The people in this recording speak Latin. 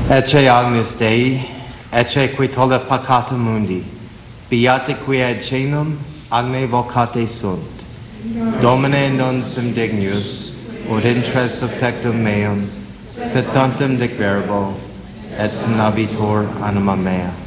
Ecce agnus Dei, ecce qui tollet peccata mundi, beati qui ad cenum agne vocate sunt. Domine non sum dignus, ut intres subtectum meum, sed tantum dic verbo, et sinabitur anima mea.